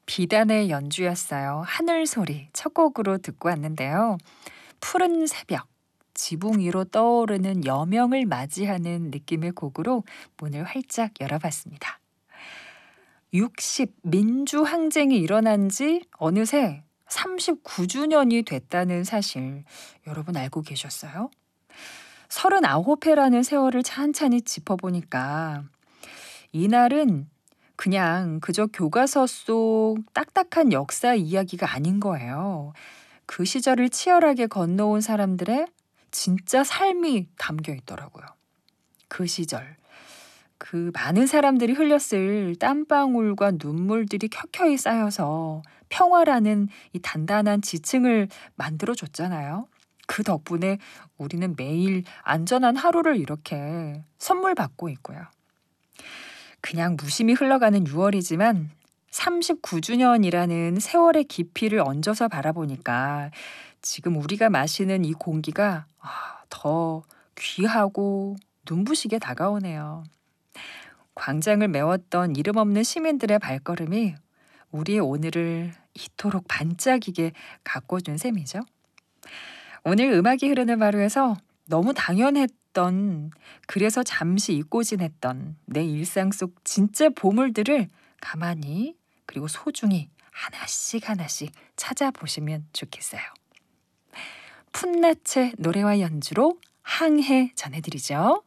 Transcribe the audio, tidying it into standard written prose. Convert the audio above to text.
비단의 연주였어요. 하늘소리 첫 곡으로 듣고 왔는데요. 푸른 새벽, 지붕 위로 떠오르는 여명을 맞이하는 느낌의 곡으로 문을 활짝 열어봤습니다. 60 민주항쟁이 일어난 지 어느새 39주년이 됐다는 사실 여러분 알고 계셨어요? 39회라는 세월을 찬찬히 짚어보니까 이날은 그냥 그저 교과서 속 딱딱한 역사 이야기가 아닌 거예요. 그 시절을 치열하게 건너온 사람들의 진짜 삶이 담겨 있더라고요. 그 시절, 그 많은 사람들이 흘렸을 땀방울과 눈물들이 켜켜이 쌓여서 평화라는 이 단단한 지층을 만들어줬잖아요. 그 덕분에 우리는 매일 안전한 하루를 이렇게 선물 받고 있고요. 그냥 무심히 흘러가는 6월이지만 39주년이라는 세월의 깊이를 얹어서 바라보니까 지금 우리가 마시는 이 공기가 더 귀하고 눈부시게 다가오네요. 광장을 메웠던 이름 없는 시민들의 발걸음이 우리의 오늘을 이토록 반짝이게 가꿔준 셈이죠. 오늘 음악이 흐르는 하루에서 너무 당연했던, 그래서 잠시 잊고 지냈던 내 일상 속 진짜 보물들을 가만히 그리고 소중히 하나씩 하나씩 찾아보시면 좋겠어요. 풋나체 노래와 연주로 항해 전해드리죠.